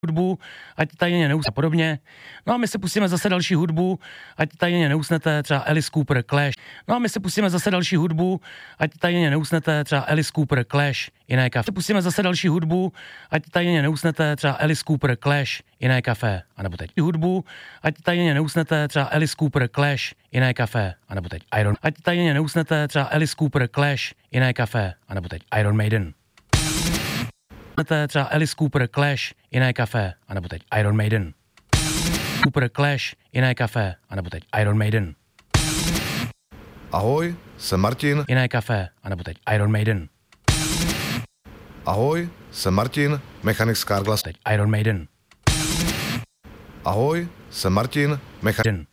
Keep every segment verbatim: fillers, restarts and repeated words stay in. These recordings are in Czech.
hudbu, ať tajně neusnete a podobně. No a my se pustíme zase další hudbu, ať tajně neusnete, třeba Alice Cooper, Clash. No a my se pustíme zase další hudbu, ať tajně neusnete, třeba Alice Cooper, Clash, Jiné kafe. Pustíme zase další hudbu, ať tajně neusnete, třeba Alice Cooper, Clash, Jiné kafe. A nebo teď hudbu, ať tajně neusnete, třeba Alice Cooper, Clash, Jiné kafe. A nebo teď Iron. Ať tajně neusnete, třeba Alice Cooper, Clash, Jiné kafe. A nebo teď Iron Maiden. Třeba Alice Cooper, Clash, Jiné kafe, anebo teď Iron Maiden. Cooper, Clash, Jiné kafe, anebo teď Iron Maiden. Ahoj, jsem Martin. Jiné kafe, anebo teď Iron Maiden. Ahoj, jsem Martin, mechanik z Carglass. Teď Iron Maiden. Ahoj, jsem Martin, mechanik.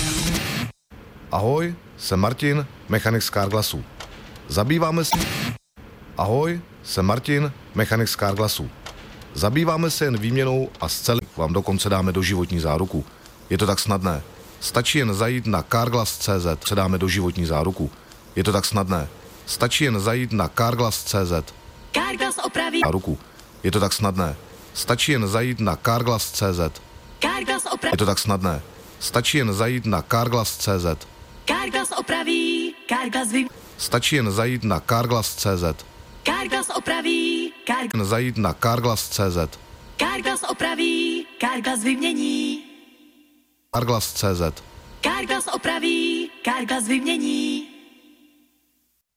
Ahoj, jsem Martin, mechanik z Carglassu. Zabýváme se... Ahoj, jsem Martin, mechanik z Carglassu. Zabýváme se jen výměnou a zcela vám dokonce dáme doživotní záruku. Je to tak snadné. Stačí jen zajít na carglass tečka cé zet, předáme doživotní záruku. Je to tak snadné. Stačí jen zajít na carglass tečka cé zet. Carglass opraví. Záruku. Je to tak snadné. Stačí jen zajít na carglass tečka cé zet. Carglass opraví. Je to tak snadné. Stačí jen zajít na carglass tečka cé zet. Carglass opraví. Carglass vy... Stačí jen zajít na carglass tečka cé zet. Carglass opraví. Carglass... Zajít na carglass tečka cé zet. Carglass opraví. Carglass vymění. carglass tečka cé zet. Carglass opraví. Carglass vymění.